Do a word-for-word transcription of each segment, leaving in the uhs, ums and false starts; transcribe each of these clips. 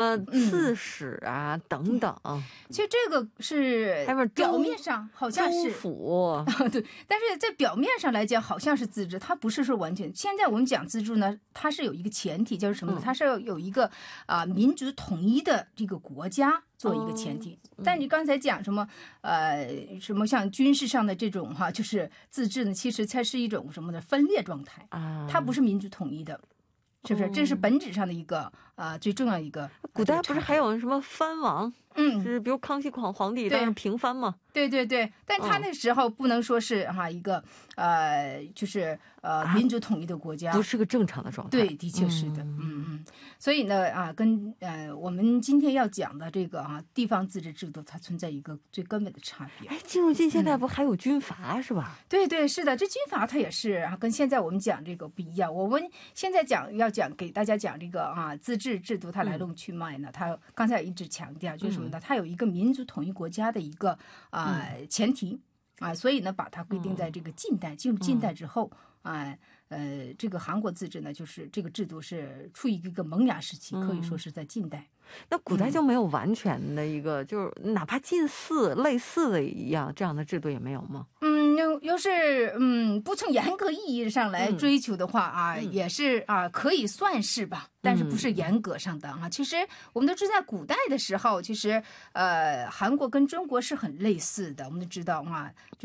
么刺史啊、嗯、等等。 其实这个是表面上好像是州府对，但是在表面上来讲好像是自治，它不是说完全。现在我们讲自治呢，它是有一个前提，就是什么呢？它是要有一个啊、呃、民族统一的这个国家做一个前提。哦、但你刚才讲什么呃什么像军事上的这种哈，就是自治呢，其实它是一种什么的分裂状态啊，它不是民族统一的。是不是？这是本质上的一个啊、呃、最重要的一个。 古代不是还有什么藩王？嗯，是比如康熙皇帝当时平藩嘛。 对对对，但他那时候不能说是哈、啊、一个呃，就是呃、啊、民族统一的国家， 不是个正常的状态。 对，的确是的，嗯 嗯, 嗯。所以呢啊，跟呃我们今天要讲的这个啊地方自治制度，它存在一个最根本的差别。 哎，进入近现代不还有军阀、嗯、是吧？ 对对是的，这军阀它也是啊，跟现在我们讲这个不一样。我们现在讲要讲给大家讲这个啊自治制度它来龙去脉呢，嗯、它刚才一直强调就是什么呢？嗯、它有一个民族统一国家的一个啊、呃、前提啊，所以呢把它规定在这个近代，进入近代之后啊。呃，这个韩国自治呢，就是这个制度是处于一个萌芽时期，可以说是在近代。 嗯、那古代就没有完全的一个，嗯、就是哪怕近似、类似的一样这样的制度也没有吗？ 嗯，要要是嗯不从严格意义上来追求的话啊，嗯、也是啊可以算是吧，但是不是严格上的啊。嗯、其实我们都知道，在古代的时候，其实呃韩国跟中国是很类似的，我们都知道啊，就是。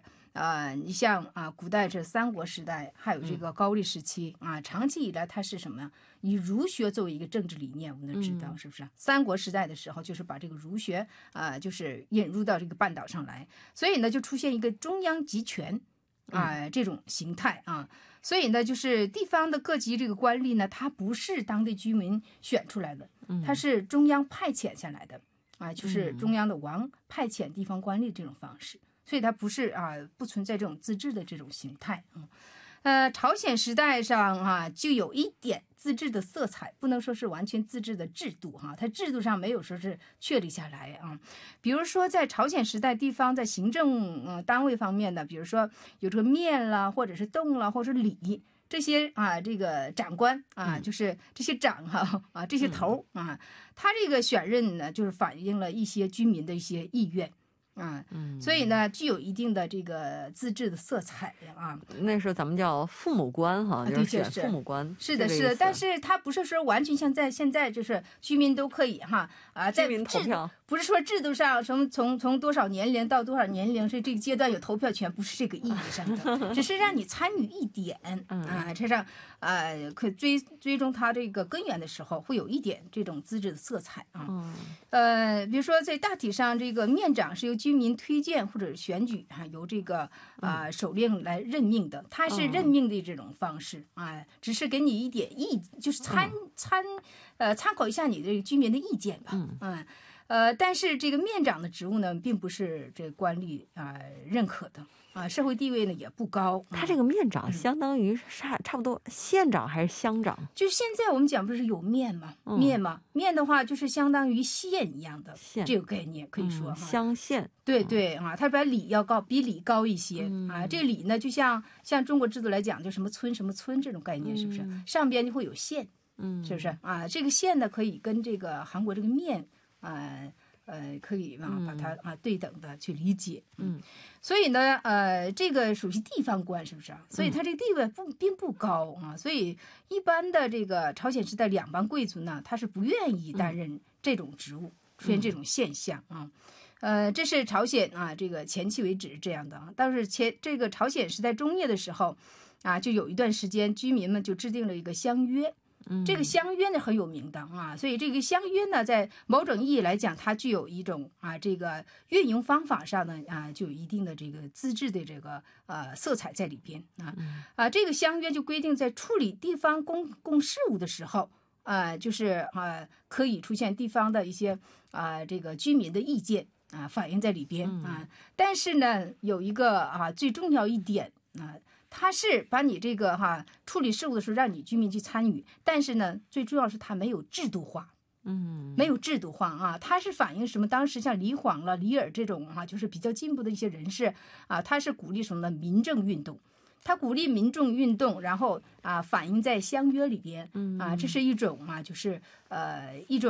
呃，你像啊，古代这三国时代，还有这个高丽时期、嗯、啊，长期以来它是什么呀？以儒学作为一个政治理念，我们都知道、嗯、是不是？三国时代的时候，就是把这个儒学啊、呃，就是引入到这个半岛上来，所以呢，就出现一个中央集权啊、呃、这种形态啊，所以呢，就是地方的各级这个官吏呢，他不是当地居民选出来的，他是中央派遣下来的啊，就是中央的王派遣地方官吏这种方式。所以它不是啊，不存在这种自治的这种形态啊。呃，朝鲜时代上啊，就有一点自治的色彩，不能说是完全自治的制度哈、啊，它制度上没有说是确立下来啊。比如说在朝鲜时代，地方在行政呃单位方面呢，比如说有这个面啦，或者是洞啦，或者是里。这些啊，这个长官啊，嗯、就是这些长哈 啊, 啊，这些头啊，他这个选任呢，就是反映了一些居民的一些意愿。啊，嗯，所以呢，具有一定的这个自治的色彩啊。 那时候咱们叫父母官哈， 的确是父母官， 是的，是的。但是它不是说完全像在现在，就是居民都可以哈啊，在居民投票， 不是说制度上什么从从多少年龄到多少年龄是这个阶段有投票权，不是这个意义上的，只是让你参与一点啊，这让呃可追追踪它这个根源的时候，会有一点这种自治的色彩啊。嗯、呃，比如说在大体上，这个面长是由居民推荐或者选举哈、啊，由这个啊、呃、首领来任命的，他是任命的这种方式啊、呃，只是给你一点意，就是参参呃参考一下你的居民的意见吧，嗯。嗯呃，但是这个面长的职务呢，并不是这官吏啊、呃、认可的啊、呃，社会地位呢也不高。 他这个面长相当于差差不多县长还是乡长？ 就现在我们讲不是有面嘛，嗯、面嘛，面的话就是相当于县一样的这个概念，可以说、嗯、 乡县。 对对啊，它比里要高，比里高一些、嗯、啊。这里呢，就像像中国制度来讲，就什么村什么村这种概念，是不是？嗯、上边就会有县，嗯，是不是啊？这个县呢，可以跟这个韩国这个面。呃呃，可以啊，把它啊对等的去理解，嗯，所以呢，呃，这个属于地方官，是不是啊？所以它这个地位不并不高啊，所以一般的这个朝鲜时代两邦贵族呢，他是不愿意担任这种职务，出现这种现象啊，呃，这是朝鲜啊，这个前期为止是这样的啊，但是前这个朝鲜时代中叶的时候啊，就有一段时间居民们就制定了一个乡约。这个乡约呢很有名的啊，所以这个乡约呢，在某种意义来讲，它具有一种啊，这个运营方法上呢啊，就有一定的这个自治的这个呃色彩在里边啊啊，这个乡约就规定在处理地方公共事务的时候啊，就是啊可以出现地方的一些啊这个居民的意见啊反映在里边啊，但是呢有一个啊最重要一点啊。他是把你这个哈处理事务的时候让你居民去参与，但是呢，最重要是他没有制度化，嗯，没有制度化啊。他是反映什么？当时像李晃了、李尔这种哈、啊，就是比较进步的一些人士啊，他是鼓励什么呢？民政运动，他鼓励民众运动，然后啊反映在乡约里边，啊，这是一种啊，就是呃一种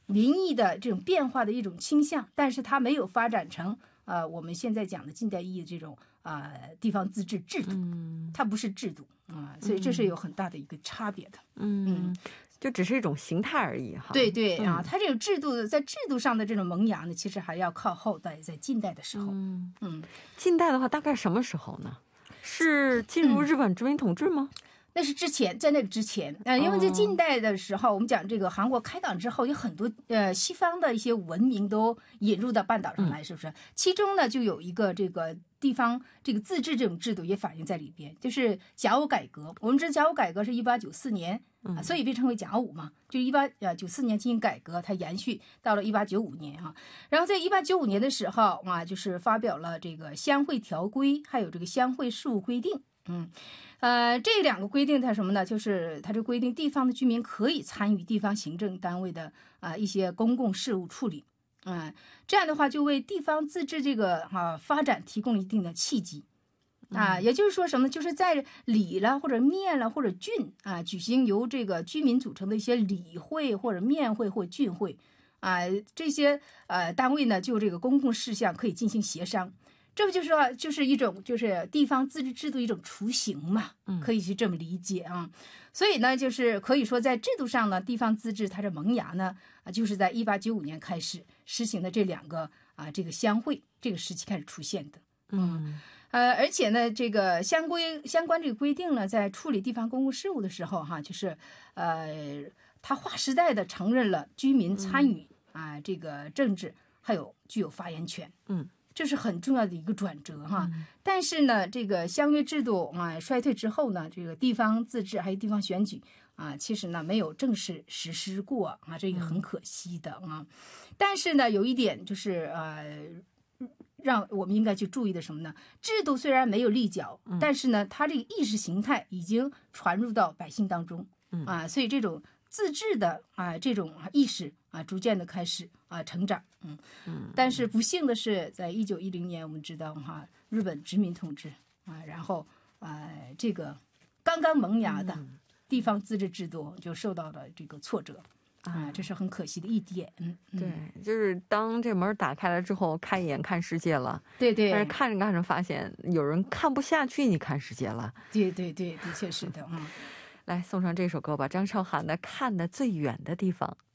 民意的这种变化的一种倾向，但是它没有发展成呃我们现在讲的近代意义的这种啊、呃、地方自治制度，它不是制度啊、呃，所以这是有很大的一个差别的。 嗯。嗯，就只是一种形态而已哈。 对对啊，它这种制度在制度上的这种萌芽呢，其实还要靠后代，在近代的时候。 嗯嗯， 近代的话大概什么时候呢？是进入日本殖民统治吗？ 嗯，那是之前，在那个之前，呃，因为在近代的时候，哦、我们讲这个韩国开港之后，有很多呃西方的一些文明都引入到半岛上来，是不是？嗯、其中呢，就有一个这个地方这个自治这种制度也反映在里边，就是甲午改革。我们知道甲午改革是一八九四年。啊，所以被称为甲午嘛，就一八呃九四年进行改革，它延续到了一八九五年啊。然后在一八九五年的时候啊，就是发表了这个乡会条规，还有这个乡会事务规定。嗯，呃，这两个规定它什么呢？就是它这规定地方的居民可以参与地方行政单位的啊、呃、一些公共事务处理。嗯、呃，这样的话就为地方自治这个啊发展提供了一定的契机。啊，也就是说什么呢？就是在里了或者面了或者郡啊，举行由这个居民组成的一些里会或者面会或郡会啊，这些呃单位呢，就这个公共事项可以进行协商。这不就是说，就是一种就是地方自治制度一种雏形嘛，可以去这么理解啊。所以呢，就是可以说在制度上呢，地方自治它的萌芽呢啊，就是在一八九五年开始实行的这两个啊这个乡会这个时期开始出现的。嗯。呃，而且呢，这个相规相关这个规定呢，在处理地方公共事务的时候，哈，就是呃，它划时代的承认了居民参与啊、呃、这个政治，还有具有发言权， 嗯， 这是很重要的一个转折哈。嗯、但是呢，这个乡约制度啊、呃、衰退之后呢，这个地方自治还有地方选举啊、呃，其实呢没有正式实施过啊，这也很可惜的啊。但是呢，有一点就是呃。让我们应该去注意的什么呢？制度虽然没有立脚，但是呢，它这个意识形态已经传入到百姓当中，啊，所以这种自治的啊这种意识啊，逐渐的开始啊成长，嗯嗯。但是不幸的是，在一九一零年，我们知道哈，日本殖民统治啊，然后啊这个刚刚萌芽的地方自治制度就受到了这个挫折。啊，这是很可惜的一点。嗯， 对，就是当这门打开了之后，看一眼看世界了。 对对。 但是看着看着发现，有人看不下去，你看世界了。 对对对，的确是的。嗯， 来送上这首歌吧，张韶涵的《看得最远的地方》。